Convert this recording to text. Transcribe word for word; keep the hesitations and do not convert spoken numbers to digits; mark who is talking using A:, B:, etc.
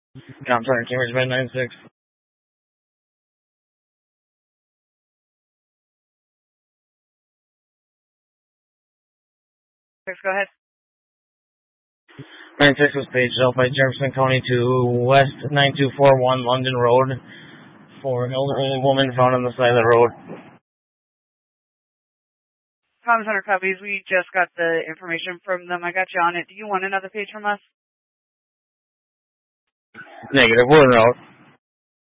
A: I'm sorry, Cambridge Med nine six.
B: Six, go ahead.
A: nine six was paged out by Jefferson County to West nine two four one London Road for an elderly woman found on the side of the road.
B: Thomas Hunter copies. We just got the information from them. I got you on it. Do you want another page from us?
A: Negative. We're en route.